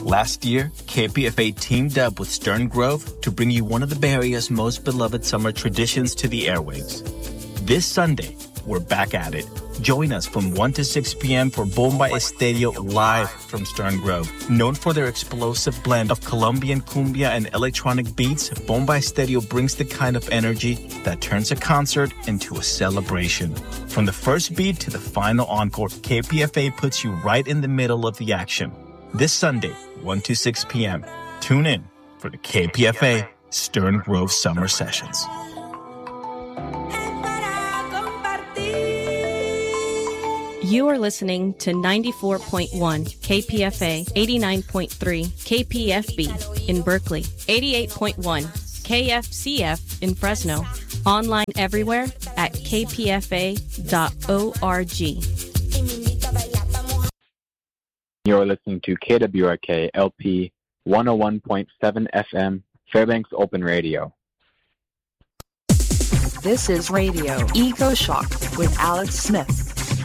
Last year, KPFA teamed up with Stern Grove to bring you one of the Bay Area's most beloved summer traditions to the airwaves. This Sunday, we're back at it. Join us from 1 to 6 p.m. for Bomba Estéreo live from Stern Grove. Known for their explosive blend of Colombian cumbia and electronic beats, Bomba Estéreo brings the kind of energy that turns a concert into a celebration. From the first beat to the final encore, KPFA puts you right in the middle of the action. This Sunday, 1 to 6 p.m. Tune in for the KPFA Stern Grove Summer Sessions. You are listening to 94.1 KPFA, 89.3 KPFB in Berkeley, 88.1 KFCF in Fresno. Online everywhere at kpfa.org. You're listening to KWRK LP 101.7 FM, Fairbanks Open Radio. This is Radio EcoShock with Alex Smith.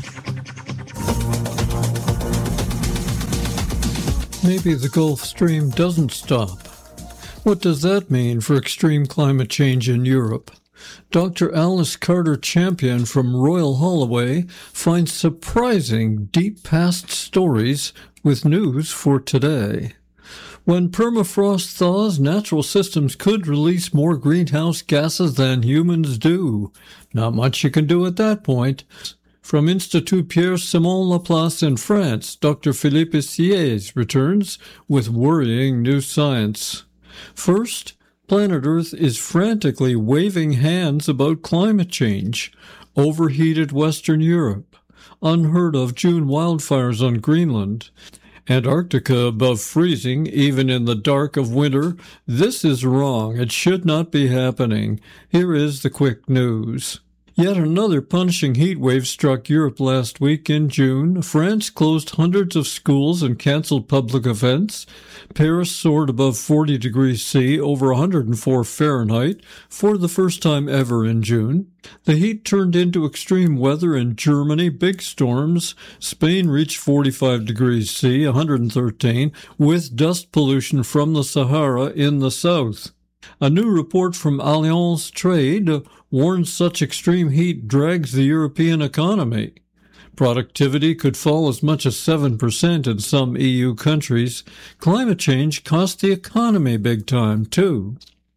Maybe the Gulf Stream doesn't stop. What does that mean for extreme climate change in Europe? Dr. Alice Carter Champion from Royal Holloway finds surprising deep past stories with news for today. When permafrost thaws, natural systems could release more greenhouse gases than humans do. Not much you can do at that point. From Institut Pierre-Simon Laplace in France, Dr. Philippe Sieyès returns with worrying new science. First, planet Earth is frantically waving hands about climate change. Overheated Western Europe. Unheard of June wildfires on Greenland. Antarctica above freezing, even in the dark of winter. This is wrong. It should not be happening. Here is the quick news. Yet another punishing heat wave struck Europe last week in June. France closed hundreds of schools and canceled public events. Paris soared above 40 degrees C, over 104 Fahrenheit, for the first time ever in June. The heat turned into extreme weather in Germany, big storms. Spain reached 45 degrees C, 113, with dust pollution from the Sahara in the south. A new report from Allianz Trade warns such extreme heat drags the European economy. Productivity could fall as much as 7% in some EU countries. Climate change costs the economy big time, too.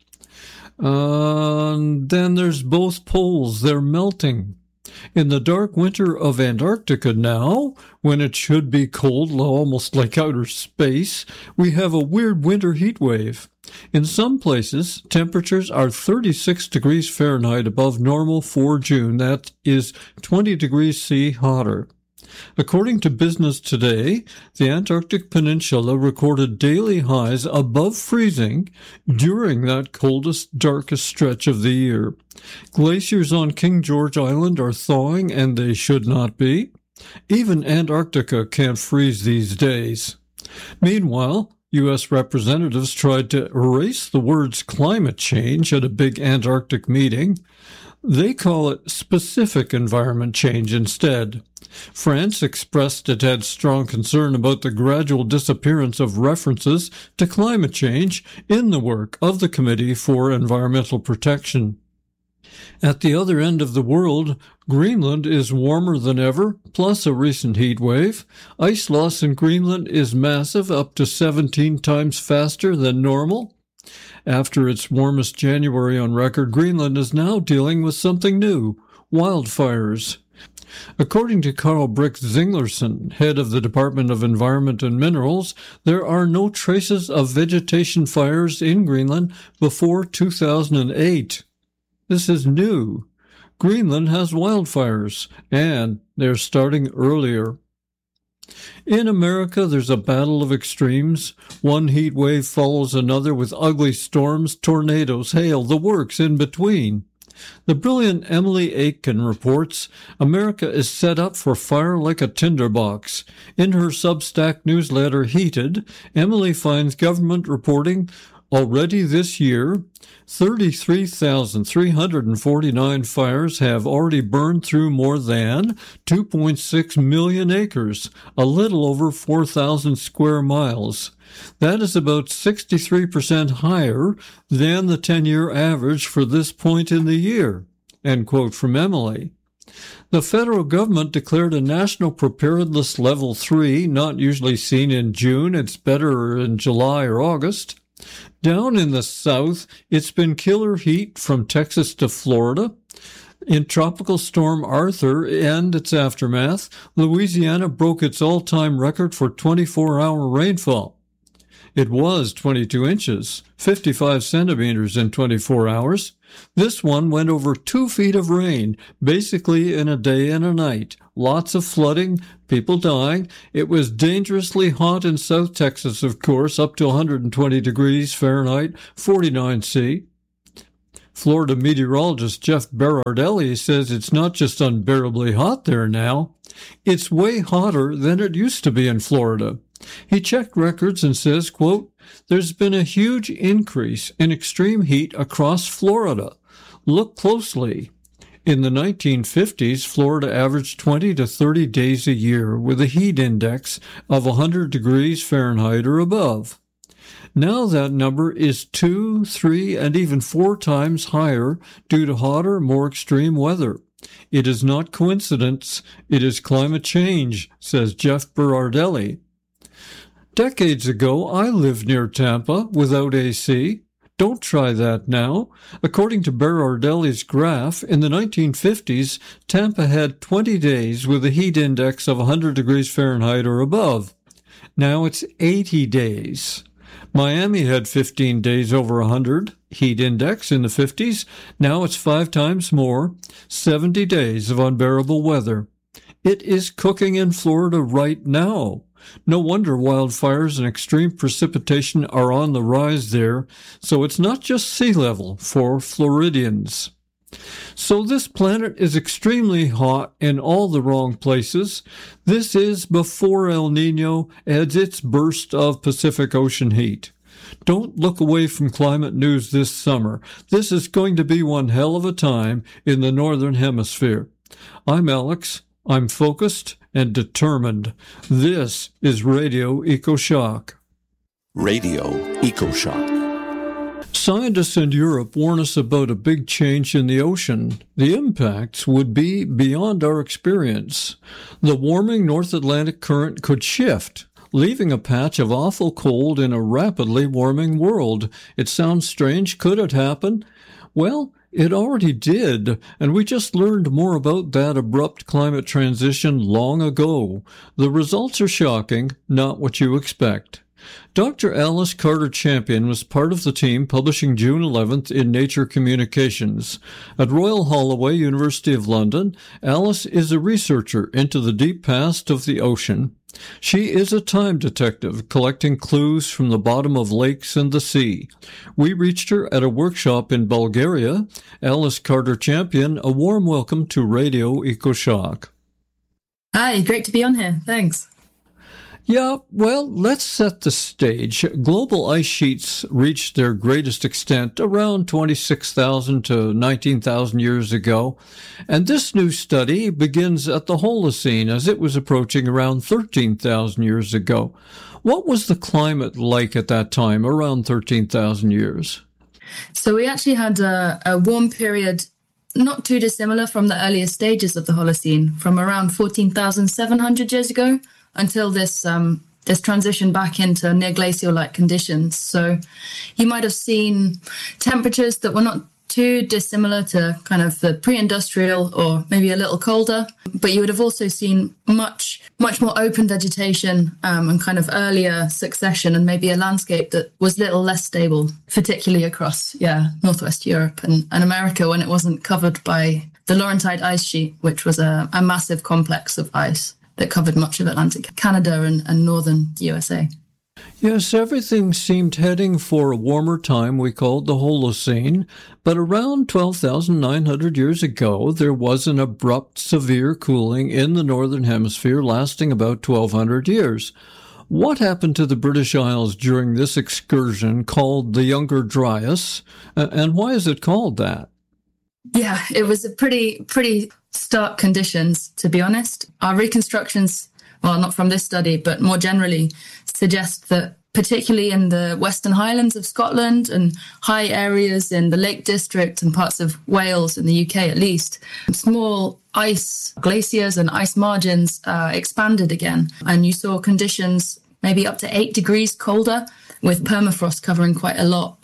Then there's both poles. They're melting. In the dark winter of Antarctica now, when it should be cold, almost like outer space, we have a weird winter heat wave. In some places, temperatures are 36 degrees Fahrenheit above normal for June. That is 20 degrees C hotter. According to Business Today, the Antarctic Peninsula recorded daily highs above freezing during that coldest, darkest stretch of the year. Glaciers on King George Island are thawing, and they should not be. Even Antarctica can't freeze these days. Meanwhile, U.S. representatives tried to erase the words climate change at a big Antarctic meeting. They call it specific environment change instead. France expressed it had strong concern about the gradual disappearance of references to climate change in the work of the Committee for Environmental Protection. At the other end of the world, Greenland is warmer than ever, plus a recent heat wave. Ice loss in Greenland is massive, up to 17 times faster than normal. After its warmest January on record, Greenland is now dealing with something new, wildfires. According to Carl Brix Zinglerson, head of the Department of Environment and Minerals, there are no traces of vegetation fires in Greenland before 2008. This is new. Greenland has wildfires, and they're starting earlier. In America, there's a battle of extremes. One heat wave follows another with ugly storms, tornadoes, hail, the works in between. The brilliant Emily Aitken reports, America is set up for fire like a tinderbox. In her Substack newsletter, Heated, Emily finds government reporting Already this year, 33,349 fires have already burned through more than 2.6 million acres, a little over 4,000 square miles. That is about 63% higher than the 10-year average for this point in the year. End quote from Emily. The federal government declared a national preparedness level 3, not usually seen in June. It's better in July or August. Down in the south, it's been killer heat from Texas to Florida. In Tropical Storm Arthur and its aftermath, Louisiana broke its all-time record for 24-hour rainfall. It was 22 inches, 55 centimeters in 24 hours. This one went over 2 feet of rain, basically in a day and a night. Lots of flooding, people dying. It was dangerously hot in South Texas, of course, up to 120 degrees Fahrenheit, 49 C. Florida meteorologist Jeff Berardelli says it's not just unbearably hot there now. It's way hotter than it used to be in Florida. He checked records and says, quote, "There's been a huge increase in extreme heat across Florida. Look closely. In the 1950s, Florida averaged 20 to 30 days a year with a heat index of 100 degrees Fahrenheit or above. Now that number is 2, 3, and even 4 times higher due to hotter, more extreme weather. It is not coincidence. It is climate change," says Jeff Berardelli. Decades ago, I lived near Tampa without AC. Don't try that now. According to Berardelli's graph, in the 1950s, Tampa had 20 days with a heat index of 100 degrees Fahrenheit or above. Now it's 80 days. Miami had 15 days over 100 heat index in the 50s. Now it's 5 times more, 70 days of unbearable weather. It is cooking in Florida right now. No wonder wildfires and extreme precipitation are on the rise there, so it's not just sea level for Floridians. So this planet is extremely hot in all the wrong places. This is before El Niño adds its burst of Pacific Ocean heat. Don't look away from climate news this summer. This is going to be one hell of a time in the Northern Hemisphere. I'm Alex. I'm focused and determined. This is Radio EcoShock. Radio EcoShock. Scientists in Europe warn us about a big change in the ocean. The impacts would be beyond our experience. The warming North Atlantic current could shift, leaving a patch of awful cold in a rapidly warming world. It sounds strange. Could it happen? Well, it already did, and we just learned more about that abrupt climate transition long ago. The results are shocking, not what you expect. Dr. Alice Carter-Champion was part of the team publishing June 11th in Nature Communications. At Royal Holloway, University of London, Alice is a researcher into the deep past of the ocean. She is a time detective collecting clues from the bottom of lakes and the sea. We reached her at a workshop in Bulgaria. Alice Carter-Champion, a warm welcome to Radio EcoShock. Hi, great to be on here. Thanks. Yeah, well, let's set the stage. Global ice sheets reached their greatest extent around 26,000 to 19,000 years ago, and this new study begins at the Holocene as it was approaching around 13,000 years ago. What was the climate like at that time, around 13,000 years? So we actually had a warm period not too dissimilar from the earlier stages of the Holocene, from around 14,700 years ago until this transition back into near glacial-like conditions. So you might have seen temperatures that were not too dissimilar to kind of the pre-industrial or maybe a little colder, but you would have also seen much more open vegetation and kind of earlier succession, and maybe a landscape that was a little less stable, particularly across Northwest Europe and America, when it wasn't covered by the Laurentide ice sheet, which was a massive complex of ice that covered much of Atlantic Canada and northern USA. Yes, everything seemed heading for a warmer time we called the Holocene, but around 12,900 years ago, there was an abrupt, severe cooling in the Northern Hemisphere lasting about 1,200 years. What happened to the British Isles during this excursion called the Younger Dryas, and why is it called that? Yeah, it was a pretty stark conditions, to be honest. Our reconstructions, well, not from this study, but more generally, suggest that particularly in the Western Highlands of Scotland and high areas in the Lake District and parts of Wales in the UK at least, small ice glaciers and ice margins expanded again. And you saw conditions maybe up to 8 degrees colder, with permafrost covering quite a lot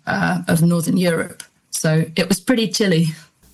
of Northern Europe. So it was pretty chilly.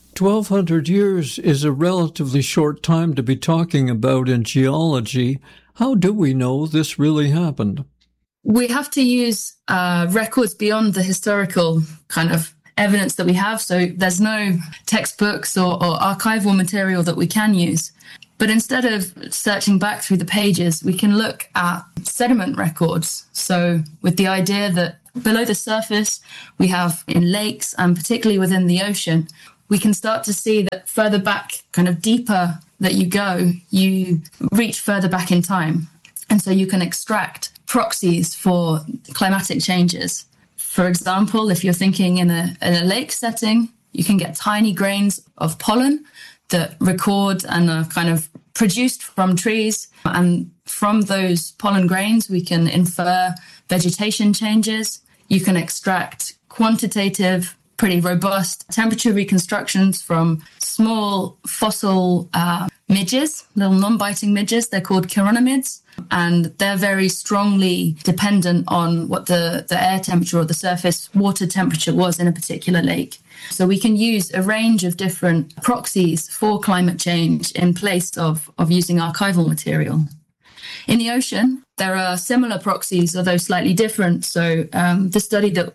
1,200 years is a relatively short time to be talking about in geology. How do we know this really happened? We have to use records beyond the historical kind of evidence that we have. So there's no textbooks or archival material that we can use. But instead of searching back through the pages, we can look at sediment records. So with the idea that below the surface, we have in lakes and particularly within the ocean, we can start to see that further back, kind of deeper that you go, you reach further back in time. And so you can extract proxies for climatic changes. For example, if you're thinking in a lake setting, you can get tiny grains of pollen that record and are kind of produced from trees. And from those pollen grains, we can infer vegetation changes. You can extract quantitative, pretty robust temperature reconstructions from small fossil midges, little non-biting midges. They're called chironomids, and they're very strongly dependent on what the air temperature or the surface water temperature was in a particular lake. So we can use a range of different proxies for climate change in place of using archival material. In the ocean, there are similar proxies, although slightly different. So the study that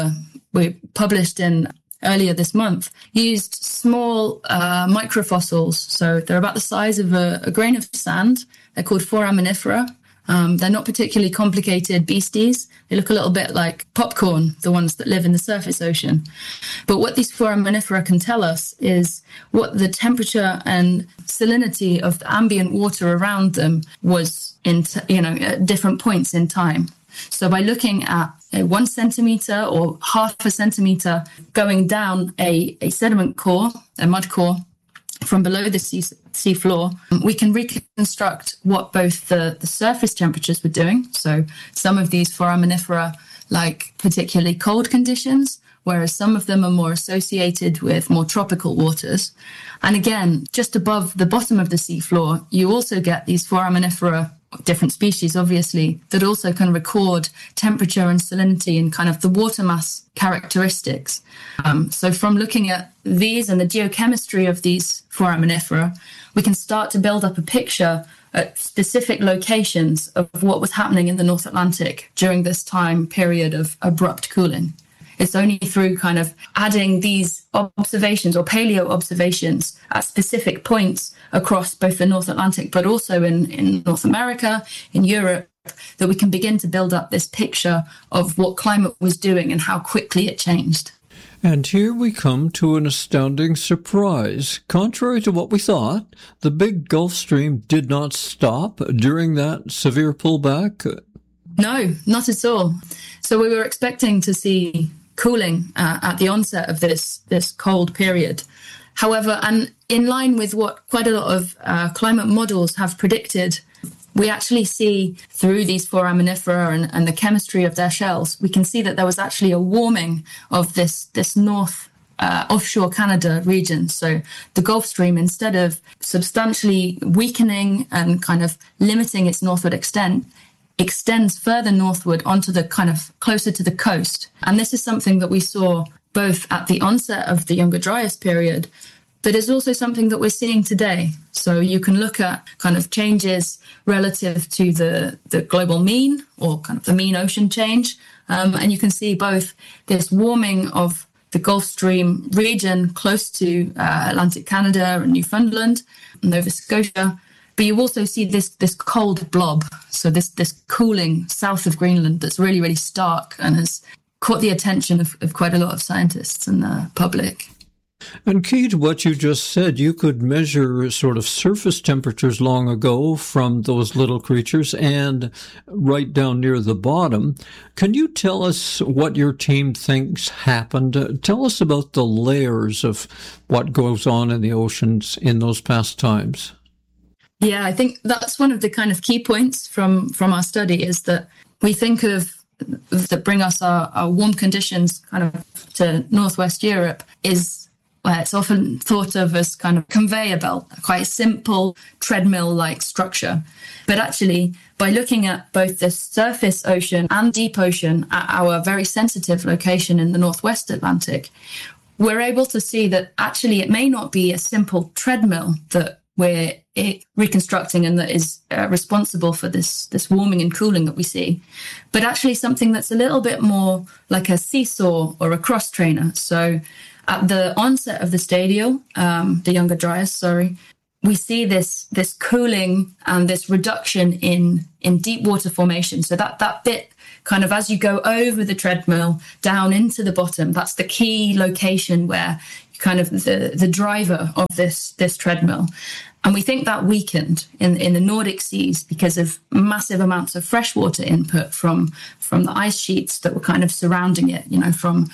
we published in earlier this month used small microfossils. So they're about the size of a grain of sand. They're called foraminifera. They're not particularly complicated beasties. They look a little bit like popcorn, the ones that live in the surface ocean. But what these foraminifera can tell us is what the temperature and salinity of the ambient water around them was at different points in time. So by looking at a 1 centimeter or half a centimeter going down a sediment core, a mud core, from below the sea floor, we can reconstruct what both the surface temperatures were doing. So some of these foraminifera like particularly cold conditions, whereas some of them are more associated with more tropical waters. And again, just above the bottom of the sea floor, you also get these foraminifera, different species, obviously, that also can record temperature and salinity and kind of the water mass characteristics. So from looking at these and the geochemistry of these foraminifera, we can start to build up a picture at specific locations of what was happening in the North Atlantic during this time period of abrupt cooling. It's only through kind of adding these observations or paleo observations at specific points across both the North Atlantic, but also in North America, in Europe, that we can begin to build up this picture of what climate was doing and how quickly it changed. And here we come to an astounding surprise. Contrary to what we thought, the big Gulf Stream did not stop during that severe pullback. No, not at all. So we were expecting to see cooling at the onset of this cold period. However, and in line with what quite a lot of climate models have predicted, we actually see through these foraminifera and the chemistry of their shells, we can see that there was actually a warming of this north offshore Canada region. So the Gulf Stream, instead of substantially weakening and kind of limiting its northward extent, extends further northward onto the kind of closer to the coast. And this is something that we saw both at the onset of the Younger Dryas period, but is also something that we're seeing today. So you can look at kind of changes relative to the global mean or kind of the mean ocean change. And you can see both this warming of the Gulf Stream region close to Atlantic Canada and Newfoundland, Nova Scotia. But you also see this cold blob, so this cooling south of Greenland that's really, really stark and has caught the attention of quite a lot of scientists and the public. And key to what you just said, you could measure sort of surface temperatures long ago from those little creatures and right down near the bottom. Can you tell us what your team thinks happened? Tell us about the layers of what goes on in the oceans in those past times. Yeah, I think that's one of the kind of key points from our study is that we think of that bring us our warm conditions kind of to Northwest Europe is where it's often thought of as kind of conveyor belt, quite a simple treadmill-like structure. But actually, by looking at both the surface ocean and deep ocean at our very sensitive location in the Northwest Atlantic, we're able to see that actually it may not be a simple treadmill that we're reconstructing and that is responsible for this warming and cooling that we see, but actually something that's a little bit more like a seesaw or a cross trainer. So at the onset of the stadial, the Younger Dryas, we see this cooling and this reduction in deep water formation. So that bit kind of as you go over the treadmill down into the bottom, that's the key location where kind of the driver of this treadmill. And we think that weakened in the Nordic seas because of massive amounts of freshwater input from the ice sheets that were kind of surrounding it, from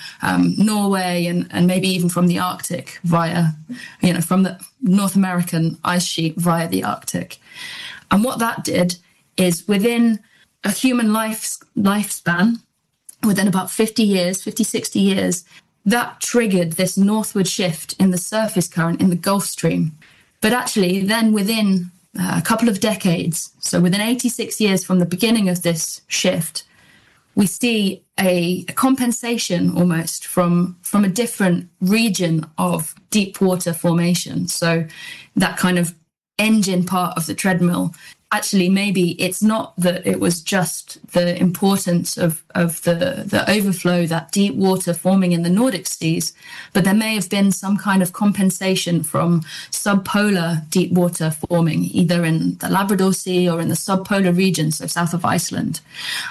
Norway and maybe even from the Arctic via, from the North American ice sheet via the Arctic. And what that did is within a human lifespan, within about 60 years, that triggered this northward shift in the surface current in the Gulf Stream. But actually, then within a couple of decades, so within 86 years from the beginning of this shift, we see a compensation almost from a different region of deep water formation. So that kind of engine part of the treadmill, actually, maybe it's not that it was just the importance of the overflow, that deep water forming in the Nordic seas, but there may have been some kind of compensation from subpolar deep water forming, either in the Labrador Sea or in the subpolar regions, so south of Iceland.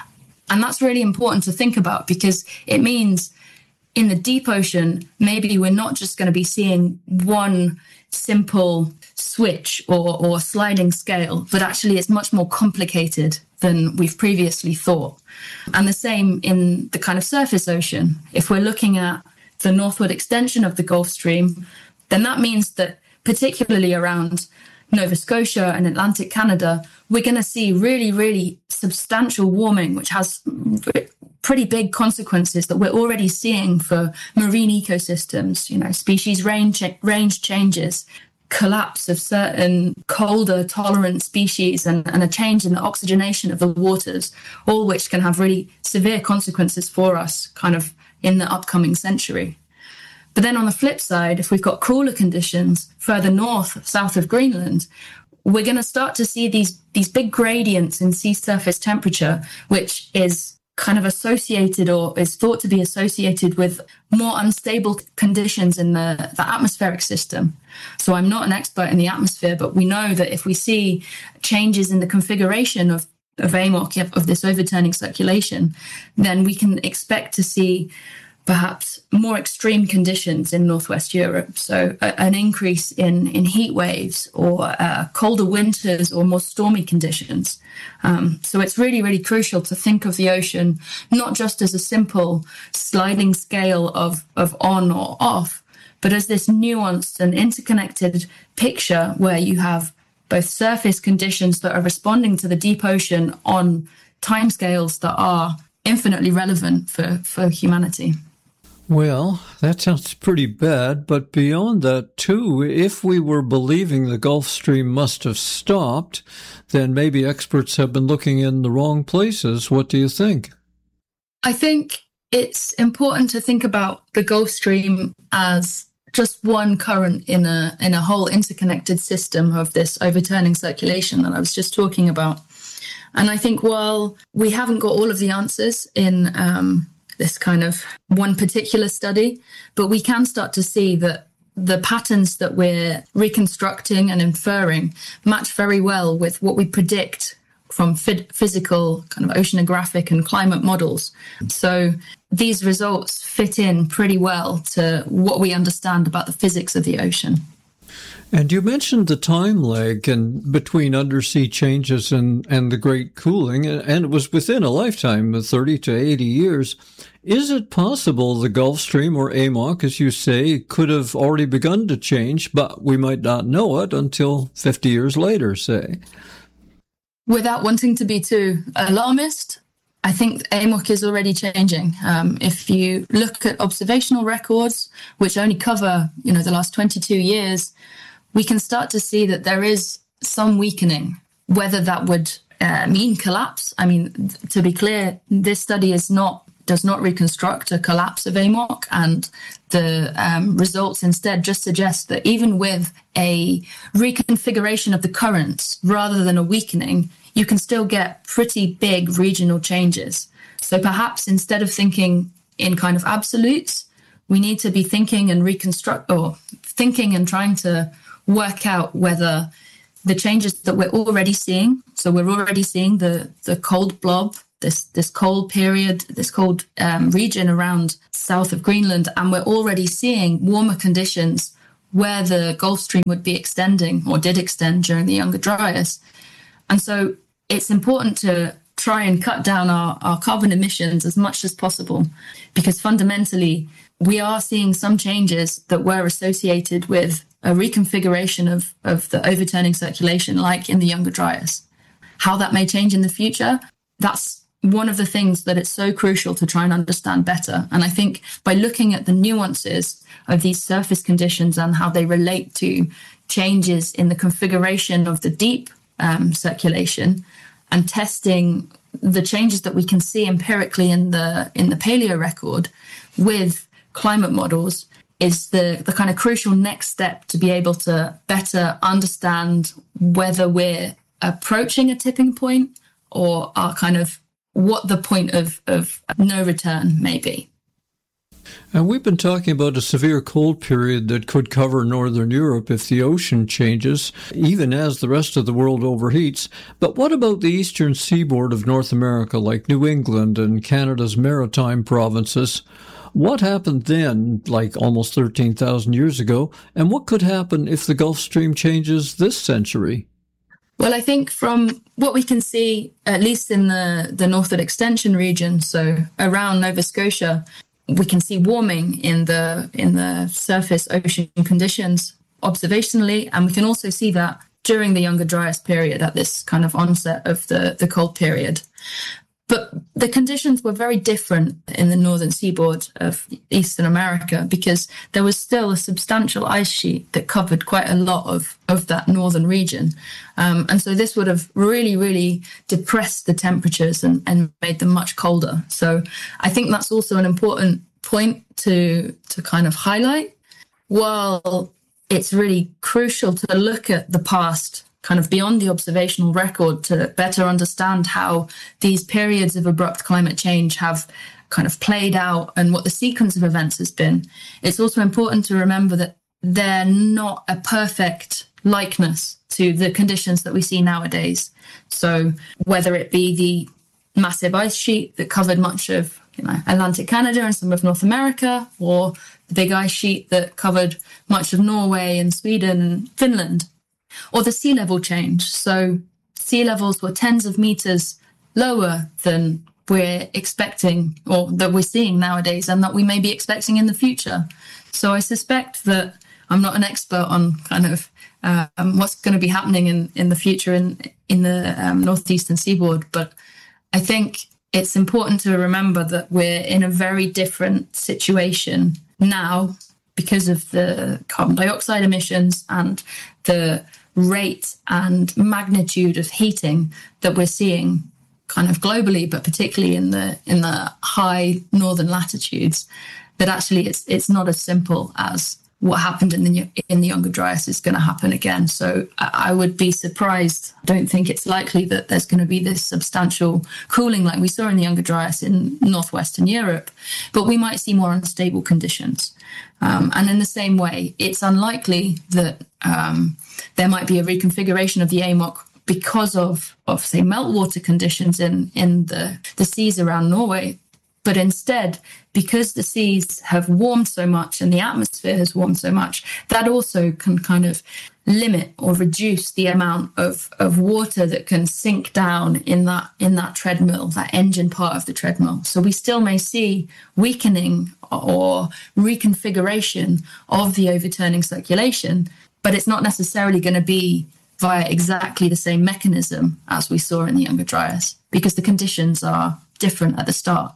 And that's really important to think about because it means in the deep ocean, maybe we're not just going to be seeing one simple switch or sliding scale, but actually it's much more complicated than we've previously thought. And the same in the kind of surface ocean. If we're looking at the northward extension of the Gulf Stream, then that means that particularly around Nova Scotia and Atlantic Canada, we're going to see really, really substantial warming, which has pretty big consequences that we're already seeing for marine ecosystems, species range changes, collapse of certain colder tolerant species and a change in the oxygenation of the waters, all which can have really severe consequences for us kind of in the upcoming century. But then on the flip side, if we've got cooler conditions further north, south of Greenland, we're going to start to see these big gradients in sea surface temperature, which is kind of associated or is thought to be associated with more unstable conditions in the atmospheric system. So I'm not an expert in the atmosphere, but we know that if we see changes in the configuration of AMOC, of this overturning circulation, then we can expect to see perhaps more extreme conditions in Northwest Europe. So an increase in heat waves or colder winters or more stormy conditions. So it's really, really crucial to think of the ocean not just as a simple sliding scale of on or off, but as this nuanced and interconnected picture where you have both surface conditions that are responding to the deep ocean on timescales that are infinitely relevant for humanity. Well, that sounds pretty bad, but beyond that, too, if we were believing the Gulf Stream must have stopped, then maybe experts have been looking in the wrong places. What do you think? I think it's important to think about the Gulf Stream as just one current in a whole interconnected system of this overturning circulation that I was just talking about. And I think while we haven't got all of the answers in this kind of one particular study, but we can start to see that the patterns that we're reconstructing and inferring match very well with what we predict from physical kind of oceanographic and climate models. So these results fit in pretty well to what we understand about the physics of the ocean. And you mentioned the time lag between undersea changes and the great cooling, and it was within a lifetime of 30 to 80 years. Is it possible the Gulf Stream, or AMOC, as you say, could have already begun to change, but we might not know it until 50 years later, say? Without wanting to be too alarmist, I think AMOC is already changing. If you look at observational records, which only cover, the last 22 years, we can start to see that there is some weakening. Whether that would mean collapse, to be clear, this study does not reconstruct a collapse of AMOC, and the results instead just suggest that even with a reconfiguration of the currents rather than a weakening, you can still get pretty big regional changes. So perhaps instead of thinking in kind of absolutes, we need to be thinking and trying to work out whether the changes that we're already seeing, so we're already seeing the cold blob, this cold period, this cold region around south of Greenland, and we're already seeing warmer conditions where the Gulf Stream would be extending or did extend during the Younger Dryas. And so it's important to try and cut down our carbon emissions as much as possible, because fundamentally we are seeing some changes that were associated with a reconfiguration of the overturning circulation, like in the Younger Dryas. How that may change in the future, that's one of the things that it's so crucial to try and understand better. And I think by looking at the nuances of these surface conditions and how they relate to changes in the configuration of the deep circulation, and testing the changes that we can see empirically in the paleo record with climate models, is the kind of crucial next step to be able to better understand whether we're approaching a tipping point or are kind of what the point of no return may be. And we've been talking about a severe cold period that could cover northern Europe if the ocean changes, even as the rest of the world overheats. But what about the eastern seaboard of North America, like New England and Canada's maritime provinces? What happened then, like almost 13,000 years ago, and what could happen if the Gulf Stream changes this century? Well, I think from what we can see, at least in the northward extension region, so around Nova Scotia, we can see warming in the surface ocean conditions observationally, and we can also see that during the Younger Dryas period at this kind of onset of the cold period. But the conditions were very different in the northern seaboard of Eastern America, because there was still a substantial ice sheet that covered quite a lot of that northern region. And so this would have really, really depressed the temperatures and made them much colder. So I think that's also an important point to kind of highlight. While it's really crucial to look at the past kind of beyond the observational record to better understand how these periods of abrupt climate change have kind of played out and what the sequence of events has been, it's also important to remember that they're not a perfect likeness to the conditions that we see nowadays. So whether it be the massive ice sheet that covered much of Atlantic Canada and some of North America, or the big ice sheet that covered much of Norway and Sweden and Finland, or the sea level change. So sea levels were tens of meters lower than we're expecting, or that we're seeing nowadays, and that we may be expecting in the future. So I suspect that I'm not an expert on kind of what's going to be happening in the future in the northeastern seaboard, but I think it's important to remember that we're in a very different situation now because of the carbon dioxide emissions and the rate and magnitude of heating that we're seeing kind of globally, but particularly in the high northern latitudes, that actually it's not as simple as what happened in the Younger Dryas is going to happen again. So I would be surprised. I don't think it's likely that there's going to be this substantial cooling like we saw in the Younger Dryas in northwestern Europe, but we might see more unstable conditions. And in the same way, it's unlikely that there might be a reconfiguration of the AMOC because of say, meltwater conditions in the seas around Norway, but instead, because the seas have warmed so much and the atmosphere has warmed so much, that also can kind of limit or reduce the amount of water that can sink down in that treadmill, that engine part of the treadmill. So we still may see weakening or reconfiguration of the overturning circulation, but it's not necessarily going to be via exactly the same mechanism as we saw in the Younger Dryas, because the conditions are different at the start.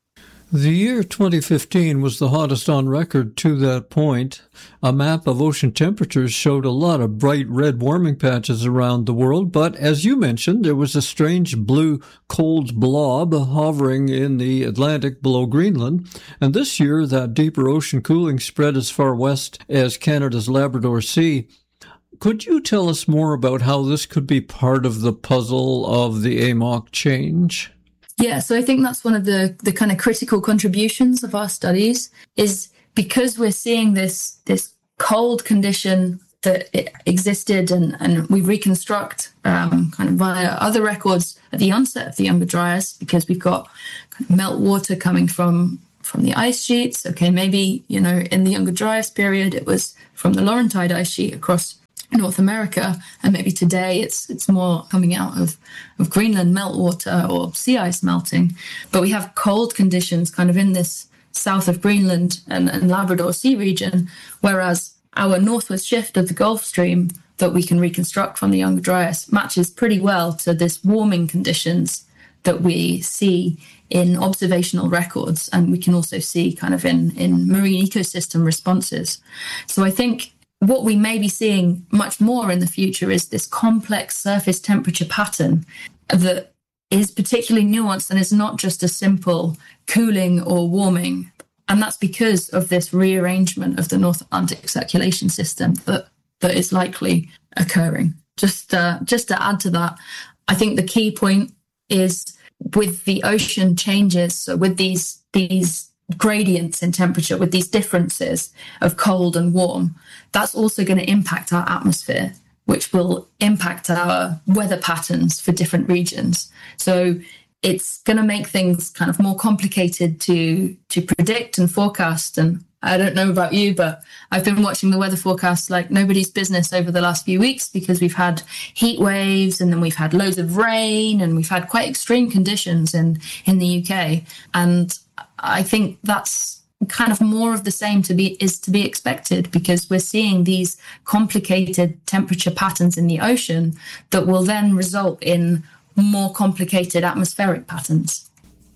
The year 2015 was the hottest on record to that point. A map of ocean temperatures showed a lot of bright red warming patches around the world, but as you mentioned, there was a strange blue cold blob hovering in the Atlantic below Greenland. And this year, that deeper ocean cooling spread as far west as Canada's Labrador Sea. Could you tell us more about how this could be part of the puzzle of the AMOC change? Yeah, so I think that's one of the kind of critical contributions of our studies, is because we're seeing this cold condition that it existed and we reconstruct kind of via other records at the onset of the Younger Dryas, because we've got kind of meltwater coming from the ice sheets. Okay, maybe, in the Younger Dryas period, it was from the Laurentide ice sheet across North America, and maybe today it's more coming out of Greenland meltwater or sea ice melting. But we have cold conditions kind of in this south of Greenland and Labrador Sea region, whereas our northwest shift of the Gulf Stream that we can reconstruct from the Younger Dryas matches pretty well to this warming conditions that we see in observational records, and we can also see kind of in marine ecosystem responses. So I think what we may be seeing much more in the future is this complex surface temperature pattern that is particularly nuanced and is not just a simple cooling or warming. And that's because of this rearrangement of the North Atlantic circulation system that is likely occurring. Just to add to that, I think the key point is with the ocean changes, so with these gradients in temperature, with these differences of cold and warm, that's also going to impact our atmosphere, which will impact our weather patterns for different regions. So it's going to make things kind of more complicated to predict and forecast. And I don't know about you, but I've been watching the weather forecast like nobody's business over the last few weeks, because we've had heat waves and then we've had loads of rain and we've had quite extreme conditions in the UK. And I think that's kind of more of the same to be expected, because we're seeing these complicated temperature patterns in the ocean that will then result in more complicated atmospheric patterns.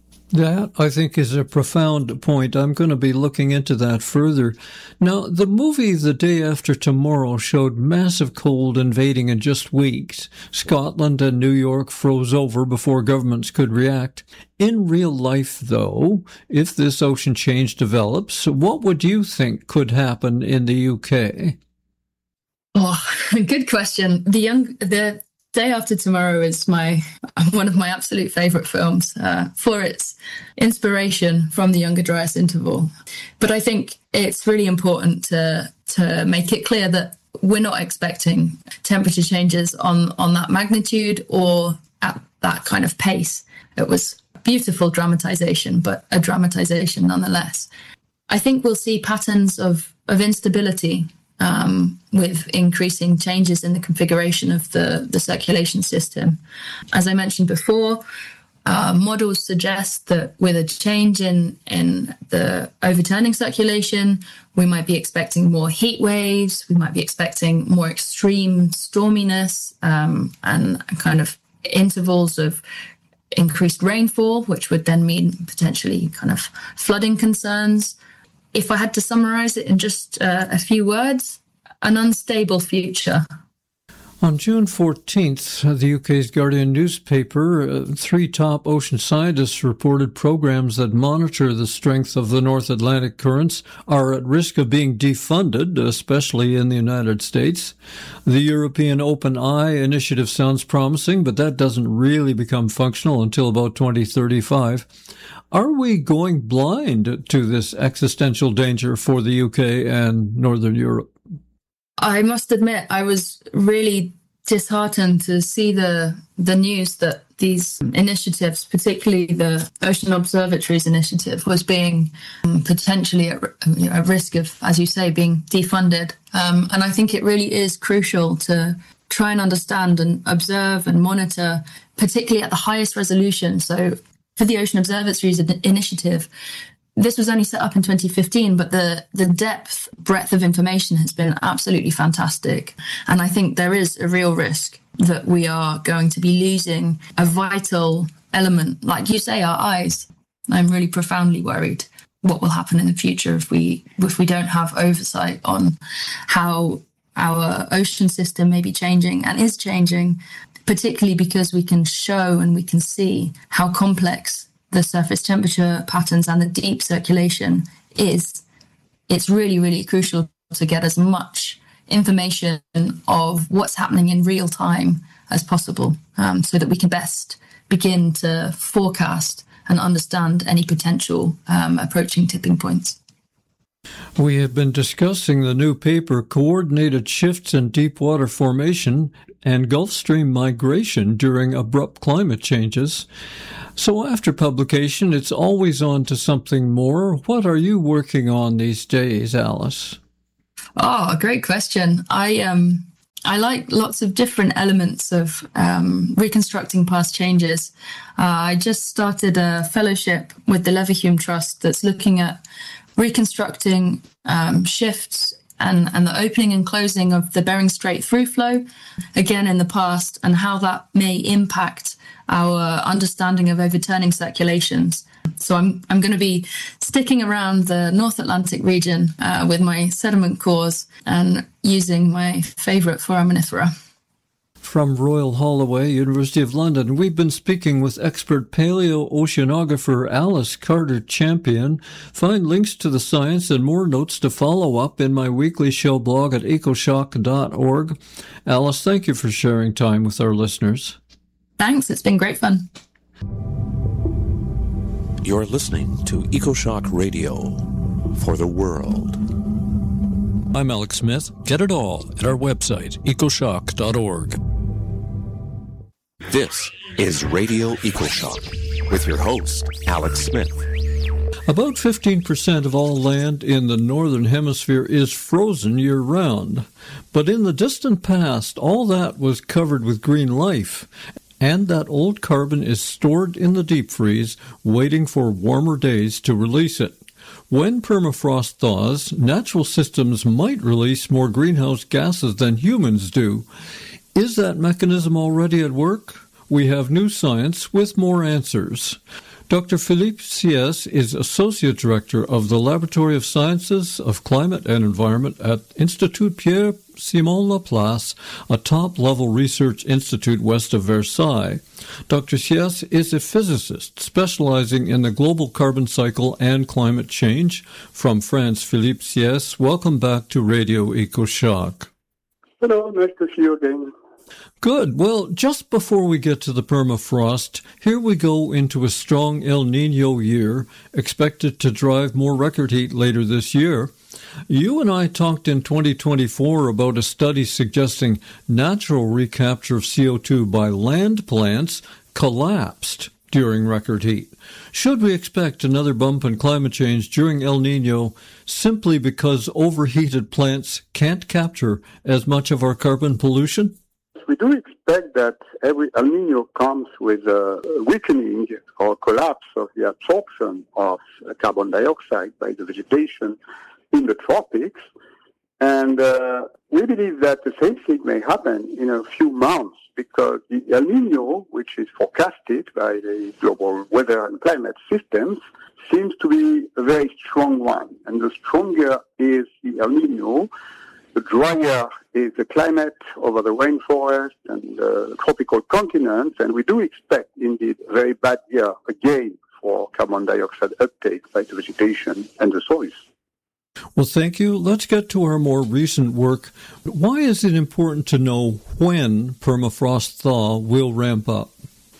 That, I think, is a profound point. I'm going to be looking into that further. Now, the movie The Day After Tomorrow showed massive cold invading in just weeks. Scotland and New York froze over before governments could react. In real life, though, if this ocean change develops, what would you think could happen in the UK? Oh, good question. The Day After Tomorrow is one of my absolute favourite films for its inspiration from the Younger Dryas interval. But I think it's really important to make it clear that we're not expecting temperature changes on that magnitude or at that kind of pace. It was a beautiful dramatisation, but a dramatisation nonetheless. I think we'll see patterns of instability with increasing changes in the configuration of the circulation system. As I mentioned before, models suggest that with a change in the overturning circulation, we might be expecting more heat waves, we might be expecting more extreme storminess and kind of intervals of increased rainfall, which would then mean potentially kind of flooding concerns. If I had to summarize it in just a few words, an unstable future. On June 14th, the UK's Guardian newspaper, 3 top ocean scientists reported programs that monitor the strength of the North Atlantic currents are at risk of being defunded, especially in the United States. The European Open Eye initiative sounds promising, but that doesn't really become functional until about 2035. Are we going blind to this existential danger for the UK and Northern Europe? I must admit, I was really disheartened to see the news that these initiatives, particularly the Ocean Observatories initiative, was being potentially at risk of, as you say, being defunded. And I think it really is crucial to try and understand and observe and monitor, particularly at the highest resolution. So for the Ocean Observatories initiative, this was only set up in 2015, but the breadth of information has been absolutely fantastic. And I think there is a real risk that we are going to be losing a vital element, like you say, our eyes. I'm really profoundly worried what will happen in the future if we don't have oversight on how our ocean system may be changing and is changing, particularly because we can show and we can see how complex the surface temperature patterns and the deep circulation is. It's really, really crucial to get as much information of what's happening in real time as possible, so that we can best begin to forecast and understand any potential approaching tipping points. We have been discussing the new paper, Coordinated Shifts in Deep Water Formation and Gulf Stream Migration During Abrupt Climate Changes. So after publication, it's always on to something more. What are you working on these days, Alice? Oh, great question. I like lots of different elements of reconstructing past changes. I just started a fellowship with the Leverhulme Trust that's looking at reconstructing shifts and the opening and closing of the Bering Strait through flow, again in the past, and how that may impact our understanding of overturning circulations. So I'm going to be sticking around the North Atlantic region with my sediment cores and using my favourite foraminifera. From Royal Holloway, University of London, we've been speaking with expert paleoceanographer Alice Carter-Champion. Find links to the science and more notes to follow up in my weekly show blog at ecoshock.org. Alice, thank you for sharing time with our listeners. Thanks, it's been great fun. You're listening to EcoShock Radio for the world. I'm Alex Smith. Get it all at our website, ecoshock.org. This is Radio EcoShock with your host, Alex Smith. About 15% of all land in the Northern Hemisphere is frozen year-round. But in the distant past, all that was covered with green life, and that old carbon is stored in the deep freeze, waiting for warmer days to release it. When permafrost thaws, natural systems might release more greenhouse gases than humans do. Is that mechanism already at work? We have new science with more answers. Dr. Philippe Sieyès is Associate Director of the Laboratory of Sciences of Climate and Environment at Institut Pierre-Simon Laplace, a top-level research institute west of Versailles. Dr. Sieyès is a physicist specializing in the global carbon cycle and climate change. From France, Philippe Sieyès, welcome back to Radio EcoShock. Hello, nice to see you again. Good. Well, just before we get to the permafrost, here we go into a strong El Niño year, expected to drive more record heat later this year. You and I talked in 2024 about a study suggesting natural recapture of CO2 by land plants collapsed during record heat. Should we expect another bump in climate change during El Niño simply because overheated plants can't capture as much of our carbon pollution? We do expect that every El Niño comes with a weakening or collapse of the absorption of carbon dioxide by the vegetation in the tropics. And we believe that the same thing may happen in a few months because the El Niño, which is forecasted by the global weather and climate systems, seems to be a very strong one. And the stronger is the El Niño, the drier is the climate over the rainforest and the tropical continents, and we do expect, indeed, a very bad year again for carbon dioxide uptake by the vegetation and the soils. Well, thank you. Let's get to our more recent work. Why is it important to know when permafrost thaw will ramp up?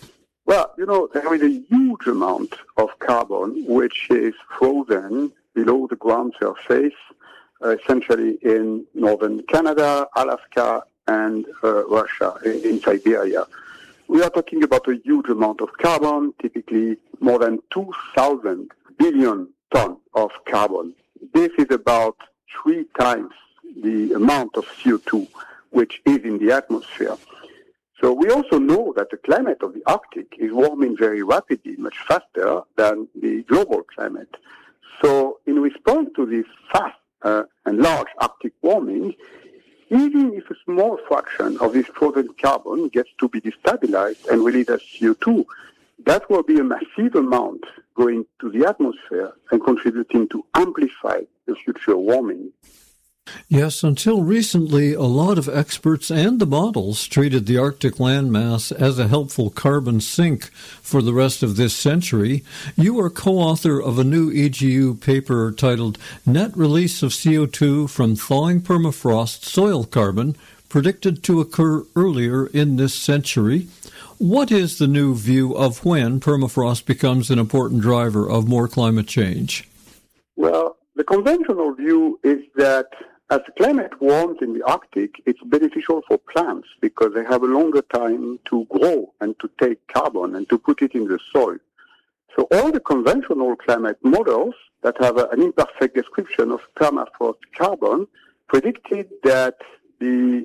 Well, there is a huge amount of carbon which is frozen below the ground surface, essentially in northern Canada, Alaska, and Russia in Siberia. We are talking about a huge amount of carbon, typically more than 2,000 billion tons of carbon. This is about 3 times the amount of CO2 which is in the atmosphere. So we also know that the climate of the Arctic is warming very rapidly, much faster than the global climate. So in response to this fast and large Arctic warming, even if a small fraction of this frozen carbon gets to be destabilized and released as CO2, that will be a massive amount going to the atmosphere and contributing to amplify the future warming. Yes, until recently, a lot of experts and the models treated the Arctic landmass as a helpful carbon sink for the rest of this century. You are co-author of a new EGU paper titled Net Release of CO2 from Thawing Permafrost Soil Carbon, predicted to occur earlier in this century. What is the new view of when permafrost becomes an important driver of more climate change? Well, the conventional view is that as the climate warms in the Arctic, it's beneficial for plants because they have a longer time to grow and to take carbon and to put it in the soil. So all the conventional climate models that have an imperfect description of permafrost carbon predicted that the